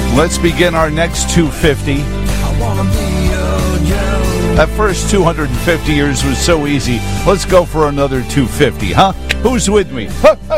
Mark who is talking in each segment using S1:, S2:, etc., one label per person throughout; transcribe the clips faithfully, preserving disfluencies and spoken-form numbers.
S1: Let's begin our next two fifty. That first two hundred fifty years was so easy. Let's go for another two fifty, huh? Who's with me?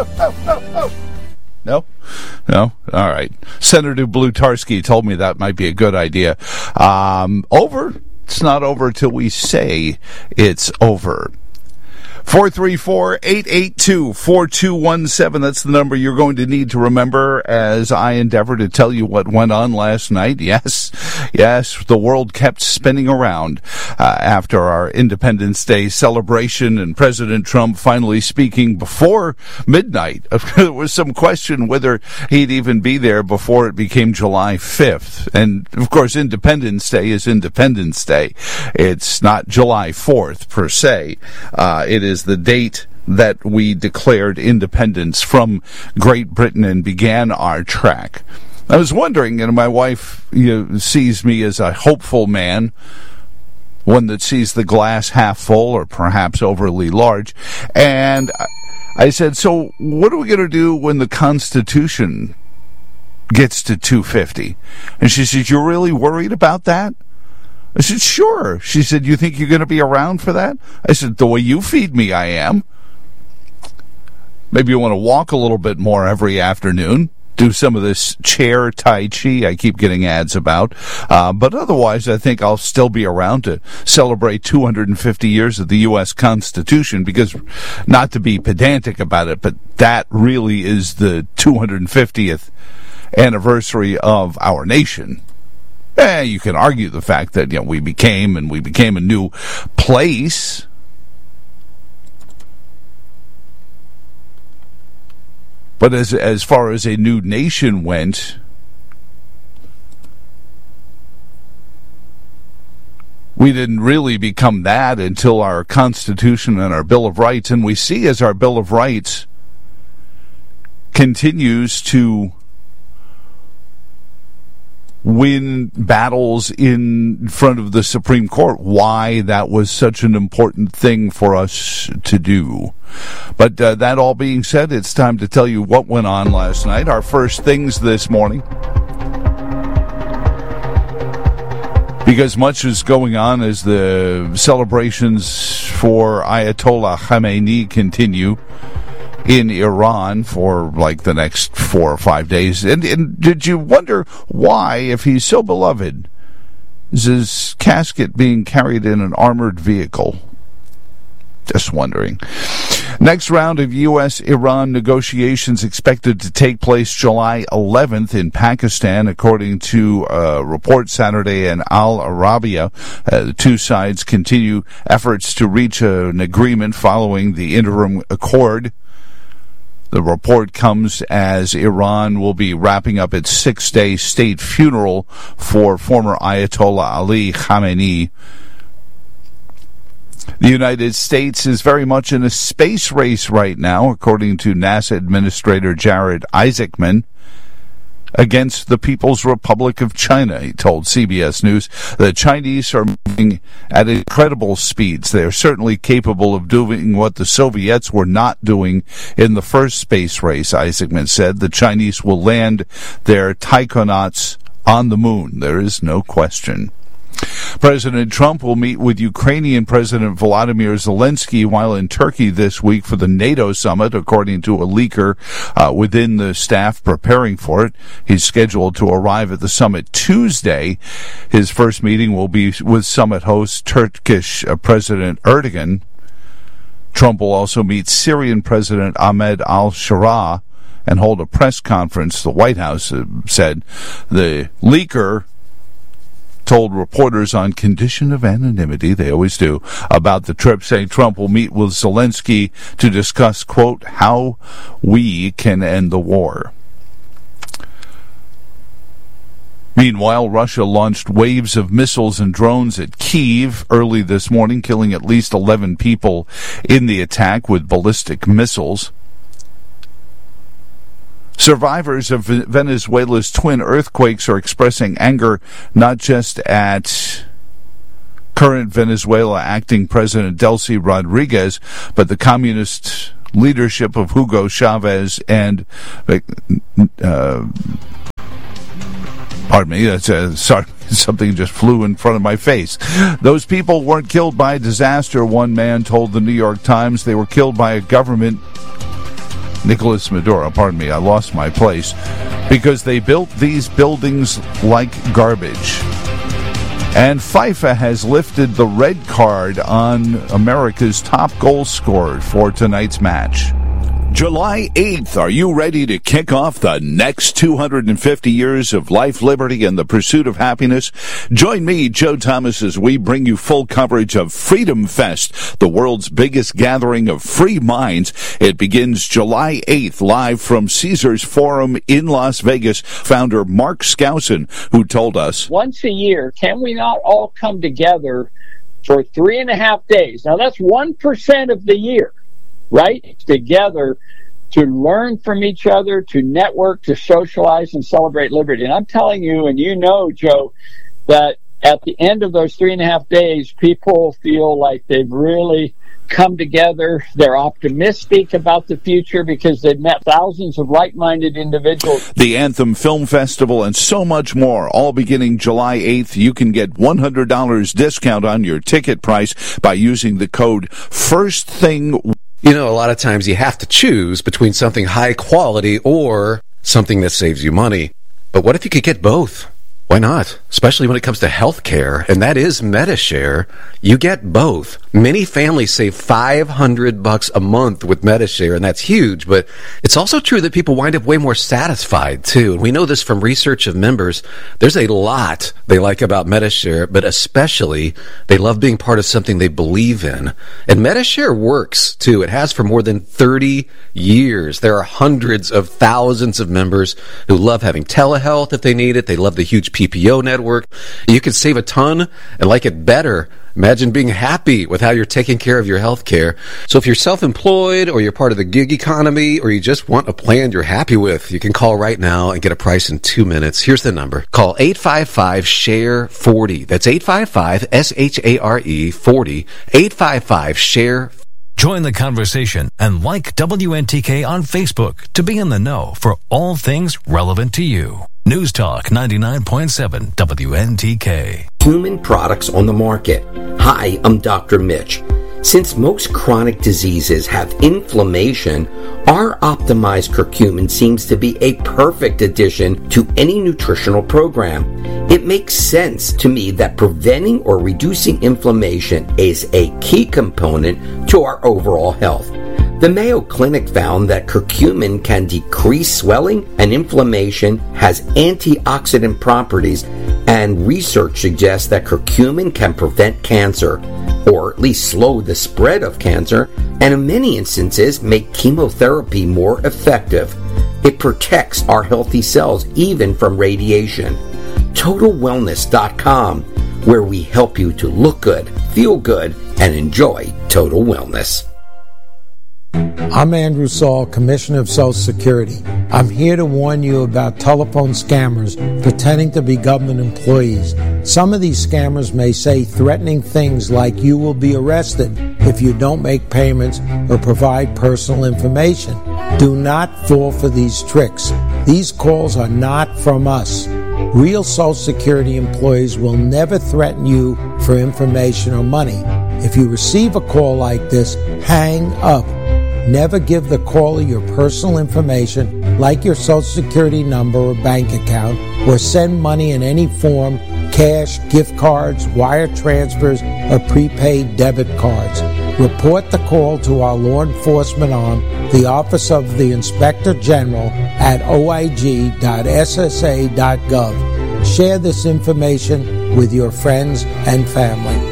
S1: No? No? All right. Senator Blutarski told me that might be a good idea. Um, over? It's not over till we say it's over. four three four, eight eight two, four two one seven. That's the number you're going to need to remember as I endeavor to tell you what went on last night. Yes, yes, the world kept spinning around uh, after our Independence Day celebration and President Trump finally speaking before midnight. There was some question whether he'd even be there before it became July fifth. And, of course, Independence Day is Independence Day. It's not July fourth, per se. Uh, it is is the date that we declared independence from Great Britain and began our trek. I was wondering, and my wife you know, sees me as a hopeful man, one that sees the glass half full or perhaps overly large, and I said, so what are we going to do when the Constitution gets to two fifty? And she said, you're really worried about that? I said, sure. She said, you think you're going to be around for that? I said, the way you feed me, I am. Maybe you want to walk a little bit more every afternoon, do some of this chair tai chi I keep getting ads about. Uh, but otherwise, I think I'll still be around to celebrate two hundred fifty years of the U S Constitution, because not to be pedantic about it, but that really is the two hundred fiftieth anniversary of our nation. Eh, you can argue the fact that, you know, we became and we became a new place. But as as far as a new nation went, we didn't really become that until our Constitution and our Bill of Rights. And we see as our Bill of Rights continues to win battles in front of the Supreme Court, why that was such an important thing for us to do. But uh, that all being said, it's time to tell you what went on last night. Our first things this morning, because much is going on as the celebrations for Ayatollah Khamenei continue in Iran for like the next four or five days. And, and did you wonder why, if he's so beloved, is his casket being carried in an armored vehicle? Just wondering. Next round of U S Iran negotiations expected to take place July eleventh in Pakistan, according to a report Saturday in Al Arabiya. Uh, the two sides continue efforts to reach an agreement following the interim accord. The report comes as Iran will be wrapping up its six-day state funeral for former Ayatollah Ali Khamenei. The United States is very much in a space race right now, according to NASA Administrator Jared Isaacman, against the People's Republic of China. He told C B S News the Chinese are moving at incredible speeds. They are certainly capable of doing what the Soviets were not doing in the first space race, Isaacman said. The Chinese will land their taikonauts on the moon. There is no question. President Trump will meet with Ukrainian President Volodymyr Zelensky while in Turkey this week for the NATO summit, according to a leaker uh, within the staff preparing for it. He's scheduled to arrive at the summit Tuesday. His first meeting will be with summit host Turkish uh, President Erdogan. Trump will also meet Syrian President Ahmed al-Shara and hold a press conference, the White House uh, said. The leaker told reporters on condition of anonymity, they always do, about the trip, saying Trump will meet with Zelensky to discuss, quote, how we can end the war. Meanwhile, Russia launched waves of missiles and drones at Kyiv early this morning, killing at least eleven people in the attack with ballistic missiles. Survivors of Venezuela's twin earthquakes are expressing anger not just at current Venezuela acting President Delcy Rodriguez, but the communist leadership of Hugo Chavez and uh, Pardon me, that's uh, sorry, something just flew in front of my face. Those people weren't killed by a disaster, one man told the New York Times. They were killed by a government, Nicolas Maduro, pardon me, I lost my place, because they built these buildings like garbage. And FIFA has lifted the red card on America's top goal scorer for tonight's match. July eighth, are you ready to kick off the next two hundred fifty years of life, liberty, and the pursuit of happiness? Join me, Joe Thomas, as we bring you full coverage of Freedom Fest, the world's biggest gathering of free minds. It begins July eighth, live from Caesars Forum in Las Vegas. Founder Mark Skousen, who told us,
S2: once a year, can we not all come together for three and a half days? Now, that's one percent of the year. Right? Together to learn from each other, to network, to socialize, and celebrate liberty. And I'm telling you, and you know, Joe, that at the end of those three and a half days, people feel like they've really come together. They're optimistic about the future because they've met thousands of like-minded individuals.
S1: The Anthem Film Festival and so much more, all beginning July eighth. You can get one hundred dollars discount on your ticket price by using the code FIRSTTHING.
S3: You know, a lot of times you have to choose between something high quality or something that saves you money. But what if you could get both? Why not? Especially when it comes to health care, and that is Medi-Share. You get both. Many families save five hundred bucks a month with Medi-Share, and that's huge, but it's also true that people wind up way more satisfied, too. And we know this from research of members. There's a lot they like about Medi-Share, but especially they love being part of something they believe in. And Medi-Share works, too. It has for more than thirty years. There are hundreds of thousands of members who love having telehealth if they need it. They love the huge P P O network. You can save a ton and like it better. Imagine being happy with how you're taking care of your health care. So if you're self-employed or you're part of the gig economy or you just want a plan you're happy with, you can call right now and get a price in two minutes. Here's the number. Call eight five five, S H A R E, forty. That's eight five five, S H A R E, forty. eight five five, S H A R E.
S4: Join the conversation and like W N T K on Facebook to be in the know for all things relevant to you. News Talk ninety-nine point seven W N T K.
S5: Human products on the market. Hi, I'm Doctor Mitch. Since most chronic diseases have inflammation, our optimized curcumin seems to be a perfect addition to any nutritional program. It makes sense to me that preventing or reducing inflammation is a key component to our overall health. The Mayo Clinic found that curcumin can decrease swelling and inflammation, has antioxidant properties, and research suggests that curcumin can prevent cancer, or at least slow the spread of cancer, and in many instances make chemotherapy more effective. It protects our healthy cells even from radiation. Total Wellness dot com, where we help you to look good, feel good, and enjoy total wellness.
S6: I'm Andrew Saul, Commissioner of Social Security. I'm here to warn you about telephone scammers pretending to be government employees. Some of these scammers may say threatening things like you will be arrested if you don't make payments or provide personal information. Do not fall for these tricks. These calls are not from us. Real Social Security employees will never threaten you for information or money. If you receive a call like this, hang up. Never give the caller your personal information, like your Social Security number or bank account, or send money in any form, cash, gift cards, wire transfers, or prepaid debit cards. Report the call to our law enforcement arm, the Office of the Inspector General, at O I G dot S S A dot gov. Share this information with your friends and family.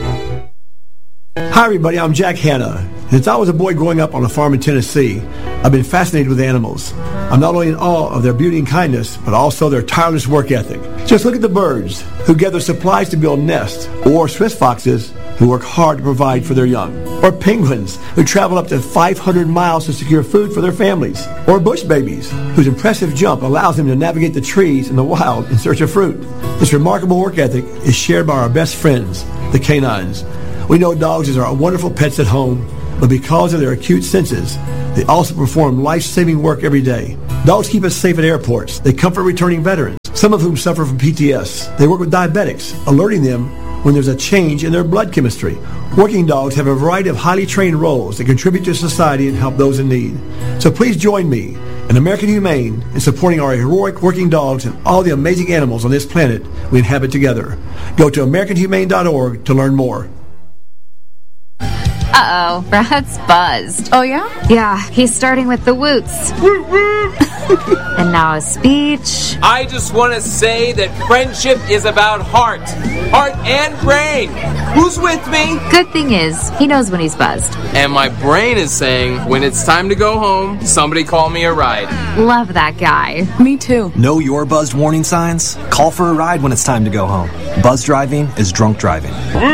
S7: Hi everybody, I'm Jack Hanna. Since I was a boy growing up on a farm in Tennessee, I've been fascinated with animals. I'm not only in awe of their beauty and kindness, but also their tireless work ethic. Just look at the birds who gather supplies to build nests, or Swiss foxes who work hard to provide for their young, or penguins who travel up to five hundred miles to secure food for their families, or bush babies whose impressive jump allows them to navigate the trees in the wild in search of fruit. This remarkable work ethic is shared by our best friends, the canines. We know dogs are wonderful pets at home, but because of their acute senses, they also perform life-saving work every day. Dogs keep us safe at airports. They comfort returning veterans, some of whom suffer from P T S. They work with diabetics, alerting them when there's a change in their blood chemistry. Working dogs have a variety of highly trained roles that contribute to society and help those in need. So please join me and American Humane in supporting our heroic working dogs and all the amazing animals on this planet we inhabit together. Go to american humane dot org to learn more.
S8: Uh-oh, Brad's buzzed.
S9: Oh, yeah?
S8: Yeah, he's starting with the woots. And now a speech.
S10: I just want to say that friendship is about heart. Heart and brain. Who's with me?
S8: Good thing is, he knows when he's buzzed.
S10: And my brain is saying, when it's time to go home, somebody call me a ride.
S8: Love that guy.
S9: Me too.
S11: Know your buzzed warning signs? Call for a ride when it's time to go home. Buzz driving is drunk driving.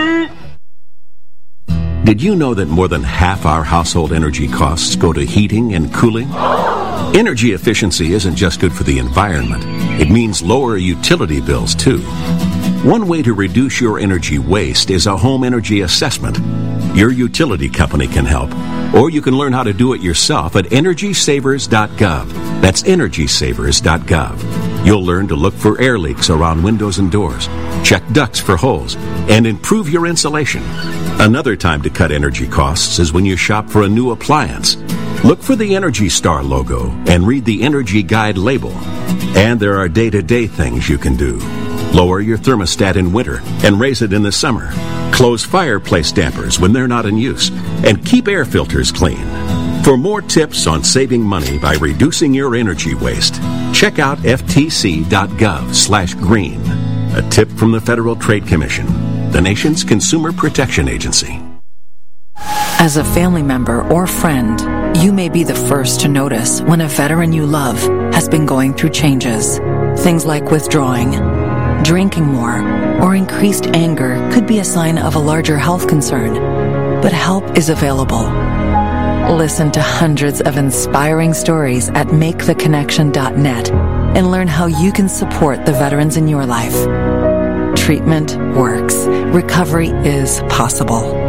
S12: Did you know that more than half our household energy costs go to heating and cooling? Energy efficiency isn't just good for the environment. It means lower utility bills, too. One way to reduce your energy waste is a home energy assessment. Your utility company can help, or you can learn how to do it yourself at energy savers dot gov. That's energy savers dot gov. You'll learn to look for air leaks around windows and doors, check ducts for holes, and improve your insulation. Another time to cut energy costs is when you shop for a new appliance. Look for the Energy Star logo and read the Energy Guide label. And there are day-to-day things you can do. Lower your thermostat in winter and raise it in the summer. Close fireplace dampers when they're not in use. And keep air filters clean. For more tips on saving money by reducing your energy waste, check out f t c dot gov slash green. A tip from the Federal Trade Commission, the nation's consumer protection agency.
S13: As a family member or friend, you may be the first to notice when a veteran you love has been going through changes. Things like withdrawing, drinking more, or increased anger could be a sign of a larger health concern. But help is available. Listen to hundreds of inspiring stories at make the connection dot net and learn how you can support the veterans in your life. Treatment works. Recovery is possible.